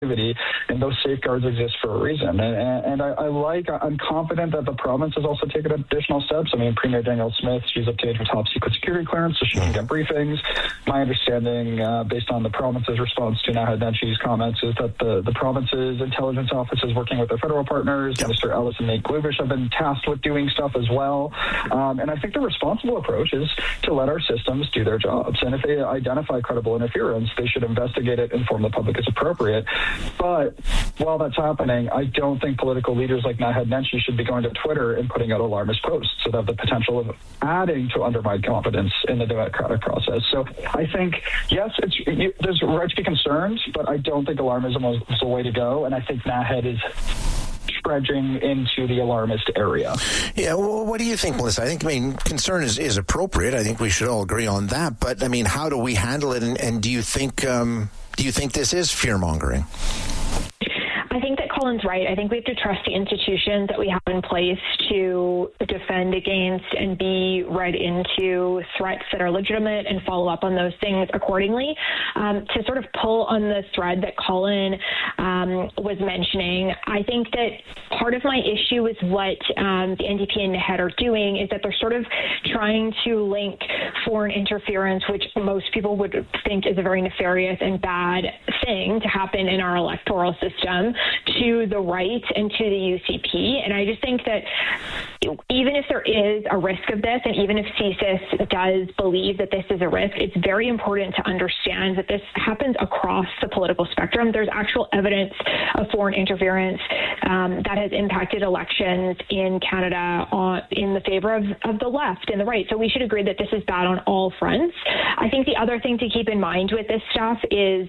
activity, and those safeguards exist for a reason. And I'm confident that the province has also taken additional steps. I mean, Premier Danielle Smith, she's obtained her top secret security clearance so she can get briefings. My understanding, based on the province's response to Naheed Nenshie's comments, is that the province's intelligence office is working with their federal partners. Minister Ellis and Nate Glubish have been tasked with doing stuff as well. And I think the responsible approach is to let our systems do their jobs. And if they identify credible interference, they should investigate it, inform the public as appropriate. But while that's happening, I don't think political leaders like Naheed Nenshie should be going to Twitter and putting out alarmist posts that have the potential of adding to undermine confidence in the democratic process. So I think, yes, there's a right to be concerned, but I don't think alarmism is the way to go. And I think Naheed is trudging into the alarmist area. Yeah, well, what do you think, Melissa? I think, concern is appropriate. I think we should all agree on that. But, how do we handle it? And do you think this is fear-mongering? I think that Colin's right. I think we have to trust the institutions that we have in place to defend against and be read into threats that are legitimate and follow up on those things accordingly. To sort of pull on the thread that Colin was mentioning, I think that part of my issue with what the NDP and Naheed are doing is that they're sort of trying to link foreign interference, which most people would think is a very nefarious and bad thing to happen in our electoral system, to the right and to the UCP. And I just think that even if there is a risk of this, and even if CSIS does believe that this is a risk, it's very important to understand that this happens across the political spectrum. There's actual evidence of foreign interference that has impacted elections in Canada in the favor of the left and the right. So we should agree that this is bad on all fronts. I think the other thing to keep in mind with this stuff is,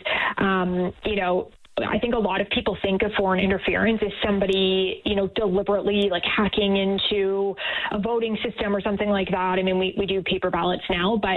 I think a lot of people think of foreign interference as somebody, deliberately hacking into a voting system or something like that. We do paper ballots now, but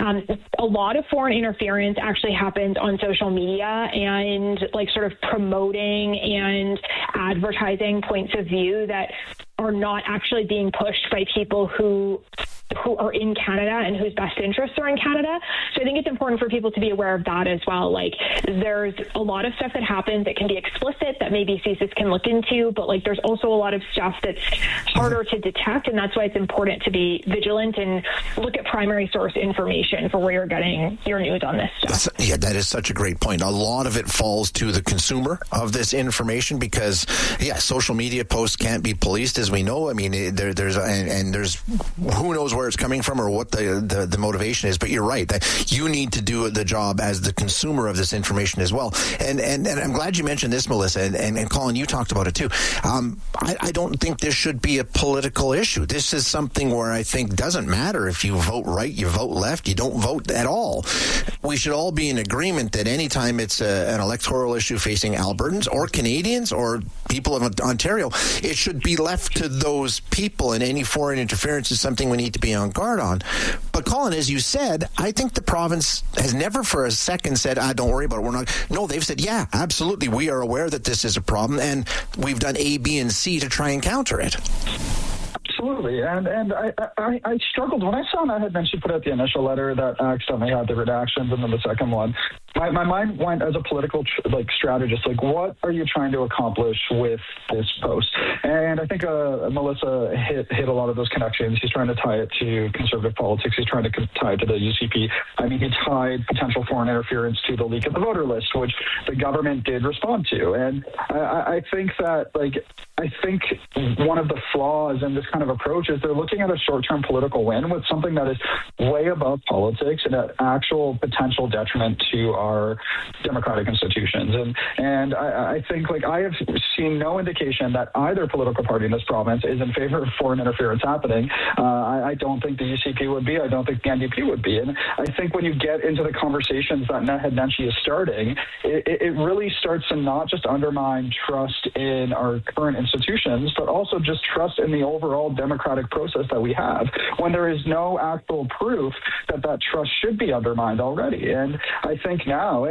a lot of foreign interference actually happens on social media and sort of promoting and advertising points of view that are not actually being pushed by people who are in Canada and whose best interests are in Canada. So I think it's important for people to be aware of that as well. There's a lot of stuff that happens that can be explicit that maybe CSIS can look into, but there's also a lot of stuff that's harder to detect, and that's why it's important to be vigilant and look at primary source information for where you're getting your news on this stuff. That is such a great point. A lot of it falls to the consumer of this information because, social media posts can't be policed, as we know. There's who knows where it's coming from or what the motivation is, but you're right that you need to do the job as the consumer of this information as well. And I'm glad you mentioned this, Melissa, and Colin, you talked about it too. I don't think this should be a political issue. This is something where I think doesn't matter if you vote right, you vote left, you don't vote at all. We should all be in agreement that anytime it's an electoral issue facing Albertans or Canadians or people of Ontario, it should be left to those people, and any foreign interference is something we need to be on guard on. But Colin, as you said, I think the province has never for a second said, don't worry about it, we're not. No, they've said, yeah, absolutely, we are aware that this is a problem, and we've done A, B, and C to try and counter it. Absolutely, and I struggled when I saw Naheed Nenshie put out the initial letter that accidentally had the redactions, and then the second one. My mind went as a political strategist, what are you trying to accomplish with this post? And I think Melissa hit a lot of those connections. He's trying to tie it to conservative politics. He's trying to tie it to the UCP. He tied potential foreign interference to the leak of the voter list, which the government did respond to. And I think that, I think one of the flaws in this kind of approach is they're looking at a short-term political win with something that is way above politics and at actual potential detriment to our democratic institutions. And I think I have seen no indication that either political party in this province is in favor of foreign interference happening. I don't think the UCP would be. I don't think the NDP would be. And I think when you get into the conversations that Naheed Nenshie is starting, it really starts to not just undermine trust in our current institutions, but also just trust in the overall democratic process that we have, when there is no actual proof that trust should be undermined already. And I think now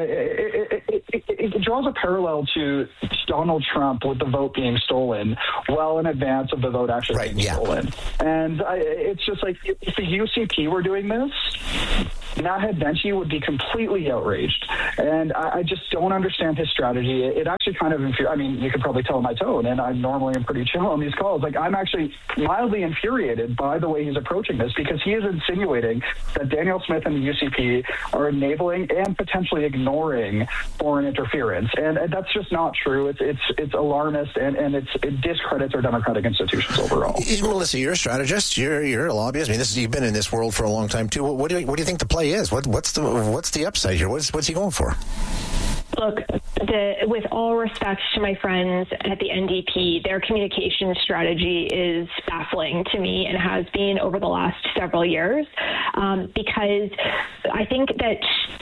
it draws a parallel to Donald Trump with the vote being stolen well in advance of the vote actually being stolen. And it's just if the UCP were doing this, Naheed Nenshi would be completely outraged. And I just don't understand his strategy. It actually kind of I mean, you could probably tell my tone, and I normally am pretty chill on these calls. Like, I'm actually mildly infuriated by the way he's approaching this, because he is insinuating that Danielle Smith and the UCP are enabling and potentially ignoring foreign interference. And that's just not true. It's alarmist, and it discredits our democratic institutions overall. Melissa, you're a strategist. You're a lobbyist. I mean, you've been in this world for a long time too. What do you think the play is? What's the upside here? What's he going for? Look, with all respect to my friends at the NDP, their communication strategy is baffling to me and has been over the last several years, because I think that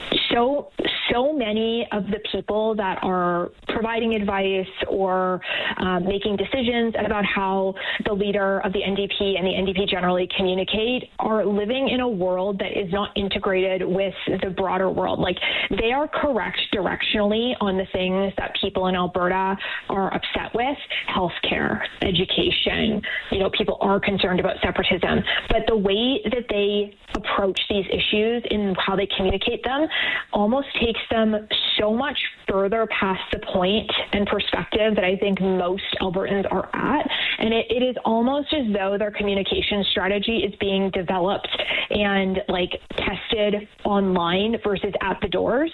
so many of the people that are providing advice or making decisions about how the leader of the NDP and the NDP generally communicate are living in a world that is not integrated with the broader world. Like, they are correct directionally on the things that people in Alberta are upset with: healthcare, education. People are concerned about separatism, but the way that they approach these issues in how they communicate them almost takes them so much further past the point and perspective that I think most Albertans are at. And it is almost as though their communication strategy is being developed and tested online versus at the doors.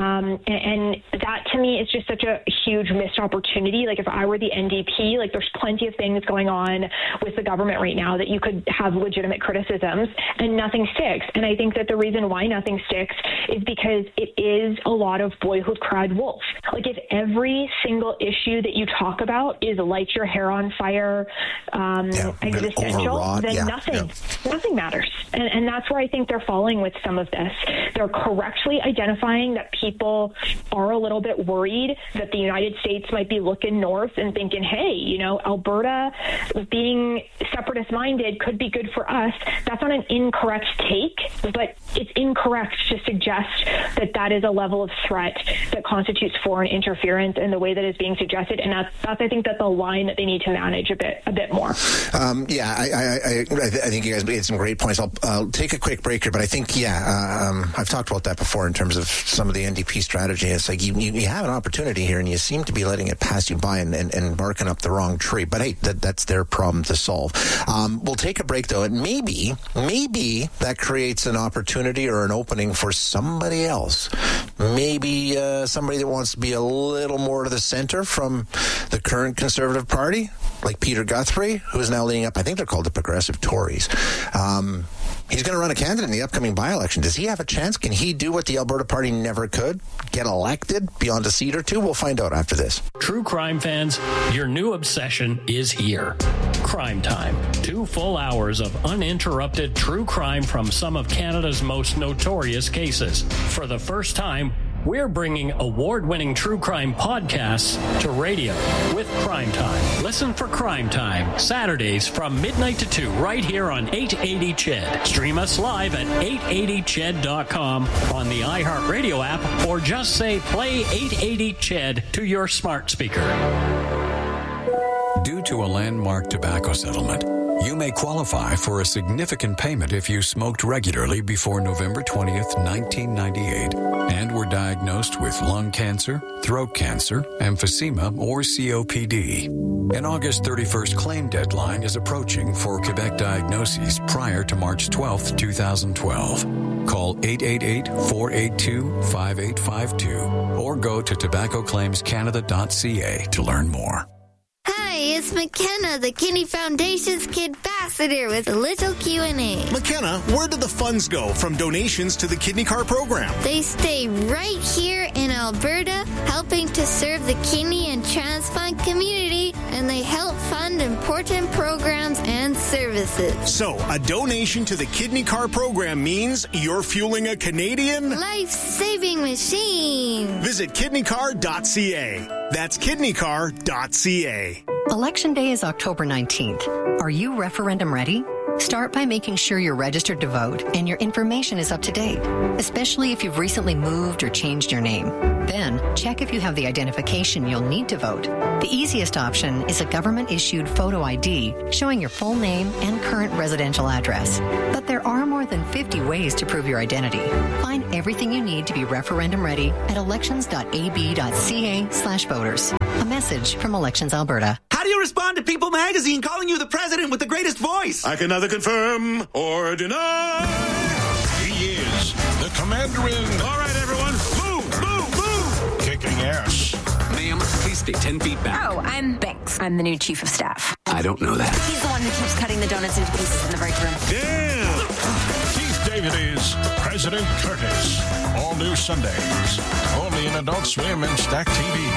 And that to me is just such a huge missed opportunity. Like, if I were the NDP, there's plenty of things going on with the government right now that you could have legitimate criticisms, and nothing sticks. And I think that the reason why nothing sticks is because it is a lot of boy who cried wolf. Like, if every single issue that you talk about is light your hair on fire, existential, then nothing matters. And that's where I think they're falling with some of this. They're correctly identifying that people are a little bit worried that the United States might be looking north and thinking, hey, Alberta being separatist minded could be good for us. That's not an incorrect take, but it's incorrect to suggest that that is a level of threat that constitutes foreign interference in the way that is being suggested. And that's I think that's the line that they need to manage a bit more. I think you guys made some great points. I'll take a quick break here, but I think, I've talked about that before in terms of some of the NDP strategy. It's like you have an opportunity here, and you seem to be letting it pass you by and barking up the wrong tree. But hey, that's their problem to solve. We'll take a break, though, and maybe that creates an opportunity or an opening for somebody else. Maybe somebody that wants to be a little more to the center from the current Conservative Party, like Peter Guthrie, who is now leading up, I think they're called the Progressive Tories. He's going to run a candidate in the upcoming by-election. Does he have a chance? Can he do what the Alberta Party never could? Get elected beyond a seat or two? We'll find out after this. True crime fans, your new obsession is here. Crime Time. 2 full hours of uninterrupted true crime from some of Canada's most notorious cases. For the first time, we're bringing award-winning true crime podcasts to radio with Crime Time. Listen for Crime Time, Saturdays from midnight to 2, right here on 880 CHED. Stream us live at 880ched.com on the iHeartRadio app, or just say play 880 CHED to your smart speaker. Due to a landmark tobacco settlement, you may qualify for a significant payment if you smoked regularly before November 20th, 1998, and were diagnosed with lung cancer, throat cancer, emphysema, or COPD. An August 31st claim deadline is approaching for Quebec diagnoses prior to March 12th, 2012. Call 888-482-5852 or go to tobaccoclaimscanada.ca to learn more. Hi, it's McKenna, the Kidney Foundation's Kid Ambassador, with a little Q&A. McKenna, where do the funds go from donations to the Kidney Car program? They stay right here in Alberta, helping to serve the kidney and transplant community, and they help fund important programs and services. So, a donation to the Kidney Car program means you're fueling a Canadian life-saving machine. Visit kidneycar.ca. That's kidneycar.ca. Election Day is October 19th. Are you referendum ready? Start by making sure you're registered to vote and your information is up to date, especially if you've recently moved or changed your name. Then, check if you have the identification you'll need to vote. The easiest option is a government-issued photo ID showing your full name and current residential address. But there are more than 50 ways to prove your identity. Find everything you need to be referendum ready at elections.ab.ca/voters. A message from Elections Alberta. How do you respond to People magazine calling you the president with the greatest voice? I can neither confirm or deny. He is the commander-in. All right, everyone, move! Kicking ass. Ma'am, please stay 10 feet back. Oh, I'm Binks. I'm the new chief of staff. I don't know that. He's the one who keeps cutting the donuts into pieces in the break room. Damn! Keith David is President Curtis. All new Sundays. Only in Adult Swim and Stack TV.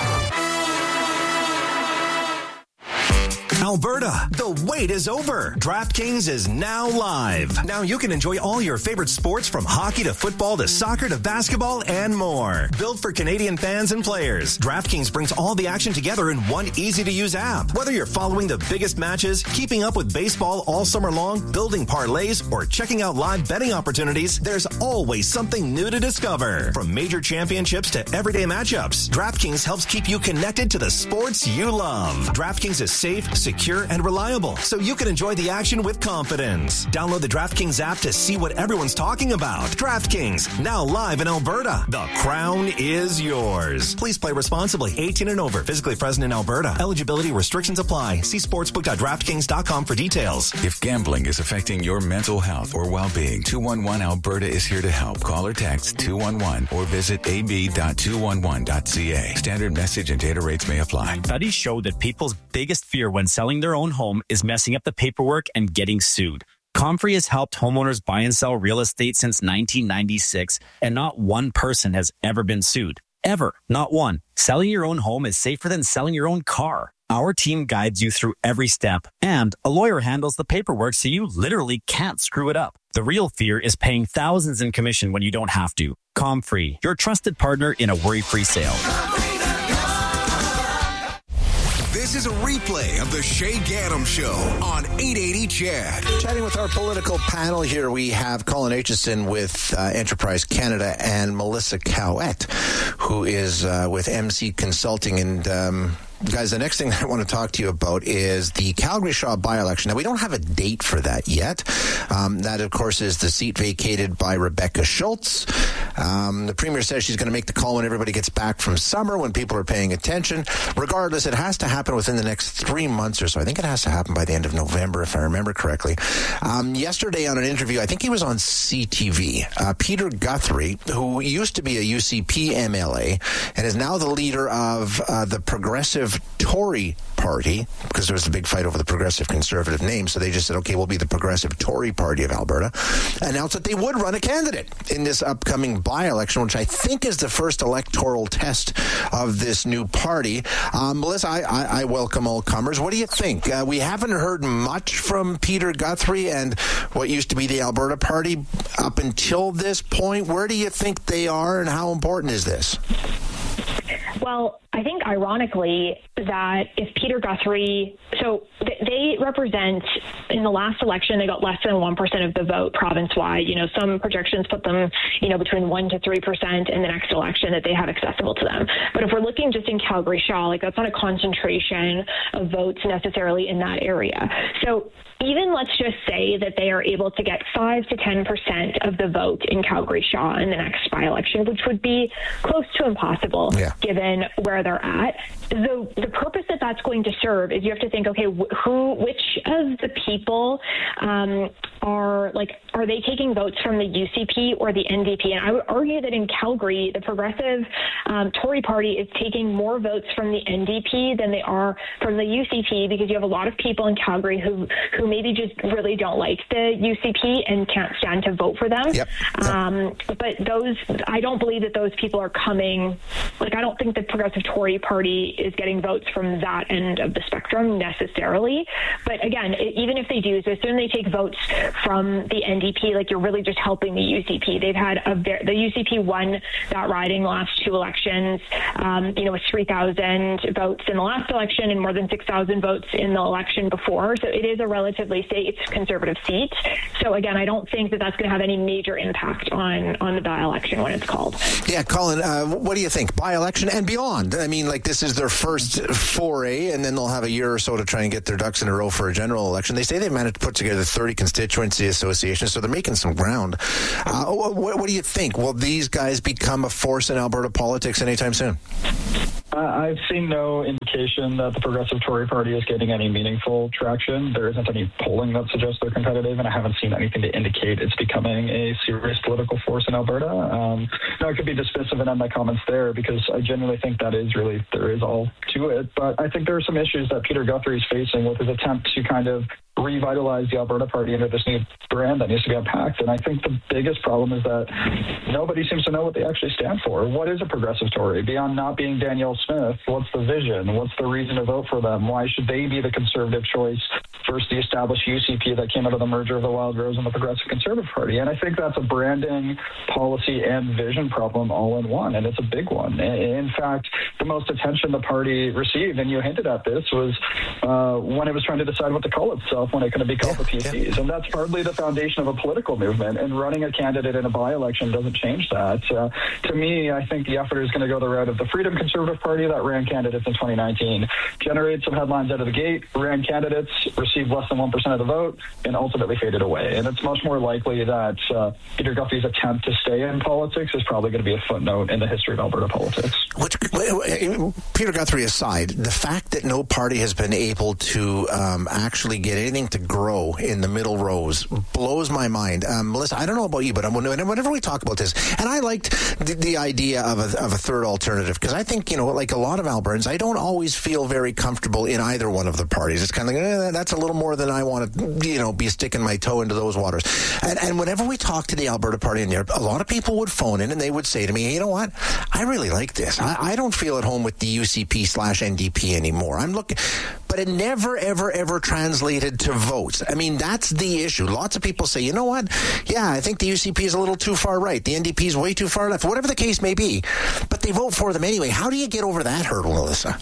Alberta, the wait is over. DraftKings is now live. Now you can enjoy all your favorite sports from hockey to football to soccer to basketball and more. Built for Canadian fans and players, DraftKings brings all the action together in one easy-to-use app. Whether you're following the biggest matches, keeping up with baseball all summer long, building parlays, or checking out live betting opportunities, there's always something new to discover. From major championships to everyday matchups, DraftKings helps keep you connected to the sports you love. DraftKings is safe, secure, and reliable, so you can enjoy the action with confidence. Download the DraftKings app to see what everyone's talking about. DraftKings, now live in Alberta. The crown is yours. Please play responsibly. 18 and over. Physically present in Alberta. Eligibility restrictions apply. See sportsbook.draftkings.com for details. If gambling is affecting your mental health or well-being, 211 Alberta is here to help. Call or text 211 or visit ab.211.ca. Standard message and data rates may apply. Studies show that people's biggest fear when selling their own home is messing up the paperwork and getting sued. Comfrey has helped homeowners buy and sell real estate since 1996, and not one person has ever been sued. Ever. Not one. Selling your own home is safer than selling your own car. Our team guides you through every step, and a lawyer handles the paperwork so you literally can't screw it up. The real fear is paying thousands in commission when you don't have to. Comfrey, your trusted partner in a worry-free sale. This is a replay of the Shay Gaddam Show on 880 CHED. Chatting with our political panel here, we have Colin Aitchison with Enterprise Canada and Melissa Cowett, who is with MC Consulting. And guys, the next thing I want to talk to you about is the Calgary Shaw by-election. Now, we don't have a date for that yet. That, of course, is the seat vacated by Rebecca Schultz. The Premier says she's going to make the call when everybody gets back from summer, when people are paying attention. Regardless, it has to happen within the next 3 months or so. I think it has to happen by the end of November, if I remember correctly. Yesterday on an interview, I think he was on CTV, Peter Guthrie, who used to be a UCP MLA and is now the leader of the Progressive Tory Party, because there was a big fight over the Progressive Conservative name, so they just said, okay, we'll be the Progressive Tory Party of Alberta, announced that they would run a candidate in this upcoming by-election, which I think is the first electoral test of this new party. Melissa, I welcome all comers. What do you think? We haven't heard much from Peter Guthrie and what used to be the Alberta Party up until this point. Where do you think they are, and how important is this? Well, I think ironically that if Peter Guthrie, so they represent, in the last election, they got less than 1% of the vote province-wide. You know, some projections put them, between 1% to 3% in the next election that they have accessible to them. But if we're looking just in Calgary Shaw, that's not a concentration of votes necessarily in that area. So even let's just say that they are able to get 5 to 10% of the vote in Calgary Shaw in the next by-election, which would be close to impossible given where they're at. The purpose that that's going to serve is you have to think, okay, which of the people are they taking votes from the UCP or the NDP? And I would argue that in Calgary, the Progressive Tory Party is taking more votes from the NDP than they are from the UCP, because you have a lot of people in Calgary who maybe just really don't like the UCP and can't stand to vote for them. But I don't believe that those people are coming. I don't think the Progressive Tory Party is getting votes from that end of the spectrum necessarily. But again, even if they do, so as soon as they take votes from the NDP, you're really just helping the UCP. They've had the UCP won that riding last two elections, with 3,000 votes in the last election and more than 6,000 votes in the election before. So it is a relatively safe conservative seat. So again, I don't think that that's going to have any major impact on the by-election when it's called. Yeah, Colin, what do you think? By-election and beyond. I mean, like, this is their first foray, and then they'll have a year or so to try and get their ducks in a row for a general election. They say they've managed to put together 30 constituency associations, so they're making some ground. What do you think? Will these guys become a force in Alberta politics anytime soon? I've seen no indication that the Progressive Tory Party is getting any meaningful traction. There isn't any polling that suggests they're competitive, and I haven't seen anything to indicate it's becoming a serious political force in Alberta. Now, I could be dismissive and end my comments there because I genuinely think there is all to it. But I think there are some issues that Peter Guthrie is facing with his attempt to kind of revitalize the Alberta Party under this new brand that needs to be unpacked. And I think the biggest problem is that nobody seems to know what they actually stand for. What is a progressive Tory? Beyond not being Danielle Smith, what's the vision? What's the reason to vote for them? Why should they be the conservative choice versus the established UCP that came out of the merger of the Wild Rose and the Progressive Conservative Party? And I think that's a branding, policy, and vision problem all in one, and it's a big one. In fact, the most attention the party received, and you hinted at this, was when it was trying to decide what to call itself when it can be called the PCs. And that's partly the foundation of a political movement, and running a candidate in a by-election doesn't change that. To me, I think the effort is going to go the route of the Freedom Conservative Party that ran candidates in 2019, generated some headlines out of the gate, ran candidates, received less than 1% of the vote, and ultimately faded away. And it's much more likely that Peter Guthrie's attempt to stay in politics is probably going to be a footnote in the history of Alberta politics. Peter Guthrie aside, the fact that no party has been able to actually get anything to grow in the middle rows blows my mind. Melissa, I don't know about you, but whenever we talk about this, and I liked the idea of a third alternative, because I think, like a lot of Albertans, I don't always feel very comfortable in either one of the parties. It's kind of like, that's a little more than I want to, be sticking my toe into those waters. And whenever we talk to the Alberta Party in Europe, a lot of people would phone in and they would say to me, hey, you know what? I really like this. I don't feel at home with the UCP/NDP anymore. I'm looking, but it never, ever, ever translated to votes. I mean, that's the issue. Lots of people say, you know what? Yeah, I think the UCP is a little too far right. The NDP is way too far left, whatever the case may be. But they vote for them anyway. How do you get over that hurdle, Melissa?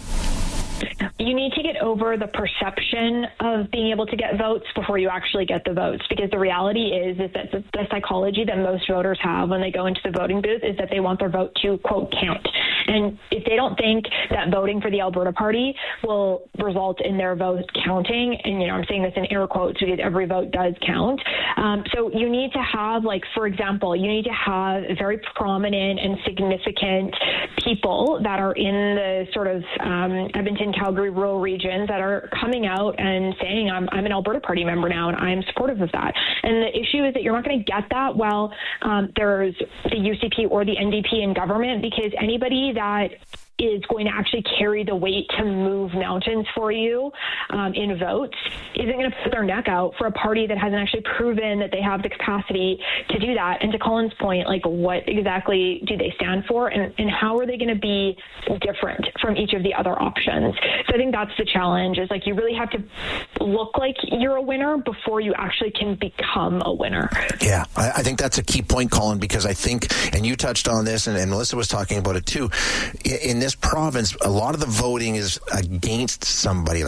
You need to get over the perception of being able to get votes before you actually get the votes, because the reality is that the psychology that most voters have when they go into the voting booth is that they want their vote to, quote, count. And if they don't think that voting for the Alberta Party will result in their vote counting, and, I'm saying this in air quotes because every vote does count. So you need to have, for example, you need to have very prominent and significant people that are in the sort of Edmonton, Calgary rural regions that are coming out and saying, I'm an Alberta Party member now and I'm supportive of that. And the issue is that you're not going to get that while there's the UCP or the NDP in government, because anybody that is going to actually carry the weight to move mountains for you in votes isn't going to put their neck out for a party that hasn't actually proven that they have the capacity to do that. And to Colin's point, what exactly do they stand for, and how are they going to be different from each of the other options? So I think that's the challenge, is you really have to look like you're a winner before you actually can become a winner. Yeah, I think that's a key point, Colin, because I think, and you touched on this, and Melissa was talking about it too, in this province, a lot of the voting is against somebody.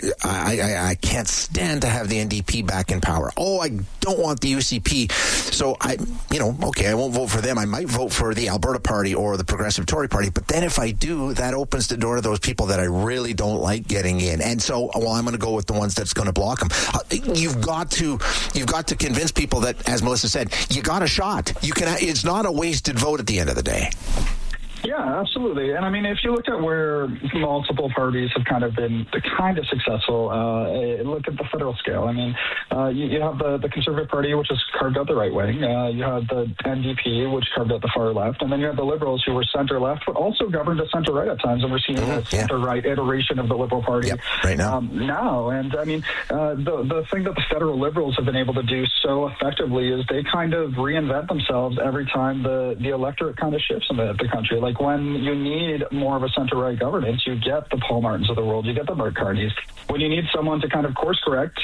I can't stand to have the NDP back in power. I don't want the UCP. So I won't vote for them. I might vote for the Alberta Party or the Progressive Tory Party. But then if I do, that opens the door to those people that I really don't like getting in. And so, I'm going to go with the ones that's going to block them. You've got to convince people that, as Melissa said, you got a shot. It's not a wasted vote at the end of the day. Yeah, absolutely. And I mean, if you look at where multiple parties have kind of been kind of successful, look at the federal scale. I mean, you have the Conservative Party, which has carved out the right wing. You have the NDP, which carved out the far left. And then you have the Liberals, who were center-left, but also governed a center-right at times. And we're seeing a center-right iteration of the Liberal Party right now. Now. And I mean, the thing that the federal Liberals have been able to do so effectively is they kind of reinvent themselves every time the electorate kind of shifts in the country. When you need more of a center-right governance, you get the Paul Martins of the world, you get the Mark Carneys. When you need someone to kind of course-correct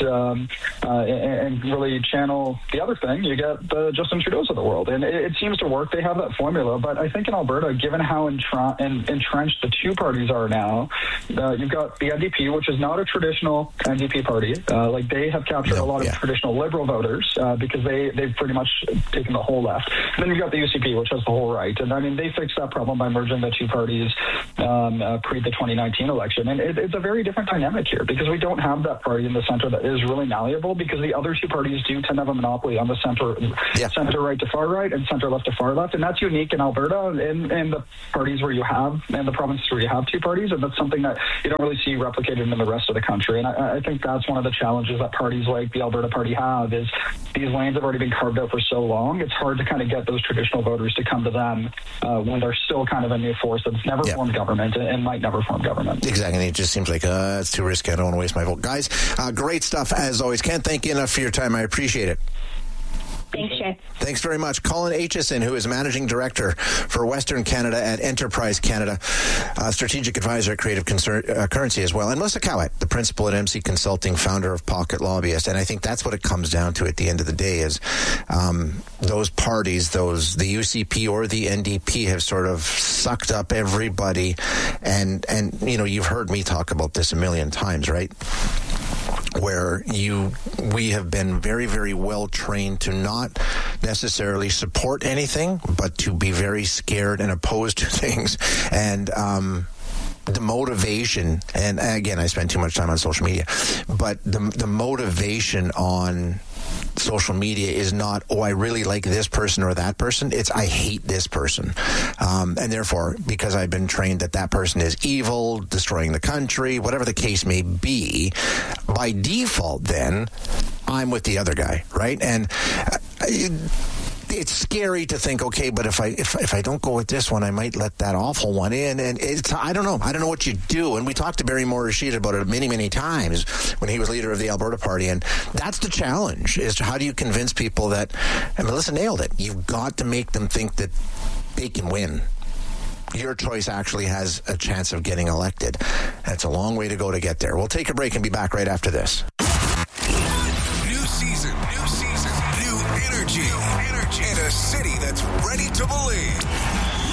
and really channel the other thing, you get the Justin Trudeau's of the world. And it seems to work. They have that formula. But I think in Alberta, given how entrenched the two parties are now, you've got the NDP, which is not a traditional NDP party. They have captured a lot of traditional Liberal voters because they've pretty much taken the whole left. And then you've got the UCP, which has the whole right. And I mean, they fixed that problem signaled by merging the two parties pre the 2019 election. And it's a very different dynamic here because we don't have that party in the center that is really malleable, because the other two parties do tend to have a monopoly on the center right to far right and center left to far left. And that's unique in Alberta and the parties where you have, and the provinces where you have two parties. And that's something that you don't really see replicated in the rest of the country. And I think that's one of the challenges that parties like the Alberta Party have, is these lanes have already been carved out for so long. It's hard to kind of get those traditional voters to come to them when they're still kind of a new force that's never formed government and might never form government. Exactly. And it just seems like it's too risky. I don't want to waste my vote. Guys, great stuff as always. Can't thank you enough for your time. I appreciate it. Thanks, Shay. Thanks very much. Colin Aitchison, who is Managing Director for Western Canada at Enterprise Canada, Strategic Advisor at Creative Currency as well, and Melissa Cowett, the Principal at MC Consulting, founder of Pocket Lobbyist. And I think that's what it comes down to at the end of the day is those parties, the UCP or the NDP have sort of sucked up everybody. And you know, you've heard me talk about this a million times, right? Where we have been very, very well trained to not necessarily support anything, but to be very scared and opposed to things. And the motivation, and again, I spend too much time on social media, but the motivation on social media is not, oh, I really like this person or that person. It's, I hate this person. And therefore, because I've been trained that person is evil, destroying the country, whatever the case may be, by default, then I'm with the other guy, right? And it's scary to think, okay, but if I don't go with this one, I might let that awful one in. And I don't know what you do. And we talked to Barry Morishita about it many, many times when he was leader of the Alberta Party. And that's the challenge, is how do you convince people that, and Melissa nailed it, you've got to make them think that they can win. Your choice actually has a chance of getting elected. That's a long way to go to get there. We'll take a break and be back right after this. New season, new energy, and a city that's ready to believe.